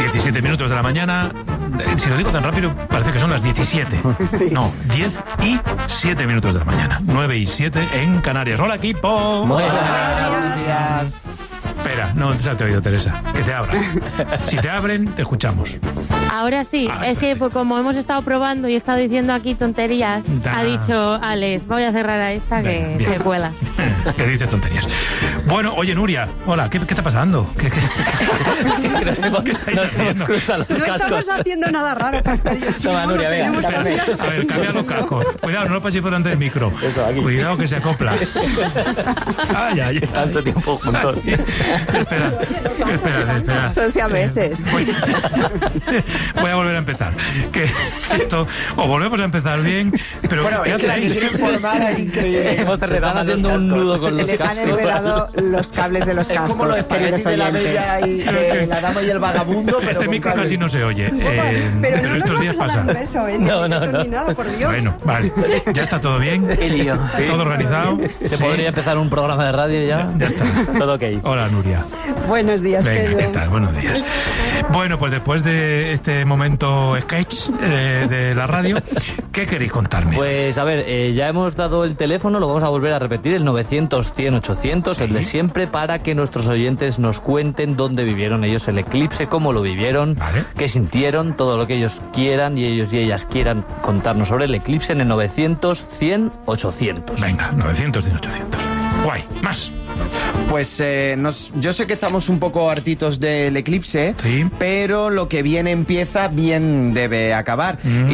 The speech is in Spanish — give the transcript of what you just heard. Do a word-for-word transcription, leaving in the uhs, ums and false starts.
diecisiete minutos de la mañana. Si lo digo tan rápido, parece que son las diecisiete. Sí. No, diez y siete minutos de la mañana. nueve y siete en Canarias. ¡Hola, equipo! Buenos días. Espera, no se te ha oído, Teresa. Que te abran. Si te abren, te escuchamos. Ahora sí, Ah, es que pues, como hemos estado probando y he estado diciendo aquí tonterías, Da. ha dicho Alex, voy a cerrar a esta que Venga, bien. se cuela. Que dice tonterías. Bueno, oye, Nuria, hola, ¿qué, qué está pasando? ¿Qué, qué, qué, Nos hemos, ¿qué estáis nos haciendo? hemos cruzado los No cascos. estamos haciendo nada raro, Casperio. Si Toma, no, Nuria, no venga, tenemos que cámbiame mirar. esos A ver, cambia los cascos. Cuidado, no lo paséis por delante del micro. Eso, aquí. Cuidado que se acopla. Ay, ay, Tanto tiempo juntos. Sí. Espera, espera, espera. Son siameses. Voy, voy a volver a empezar. Que esto, o volvemos a empezar bien, pero Bueno, ¿qué es que la hacéis? misión informal es increíble. Hemos estado haciendo un nudo con Se los les han cascos. enredado los cables de los Es como los cascos, queridos espaguetis de la oyentes. bella y de la dama y el vagabundo, pero Este con micro cable. casi no se oye. eh, Pero no pero nos estos días vamos a dar pasa. un beso, ¿eh? Ni No, no, besos no. ni nada, por Dios. Bueno, vale. Ya está todo bien. Qué lío. Sí. Todo organizado. ¿Se Sí. podría empezar un programa de radio ya? Ya está. Todo ok. Hola, Nuria. Buenos días, Venga, Pedro. ¿qué tal? Buenos días. Bueno, pues después de este momento sketch eh, de la radio, ¿qué queréis contarme? Pues a ver, eh, ya hemos dado el teléfono, lo vamos a volver a repetir, el novecientos, cien, ochocientos, Sí. el de siempre, para que nuestros oyentes nos cuenten dónde vivieron ellos el eclipse, cómo lo vivieron, Vale. qué sintieron, todo lo que ellos quieran y ellos y ellas quieran contarnos sobre el eclipse en el novecientos, cien, ochocientos. Venga, novecientos, cien, ochocientos. Guay, más. Pues eh, nos, yo sé que estamos un poco hartitos del eclipse, Sí. pero lo que bien empieza, bien debe acabar. Mm.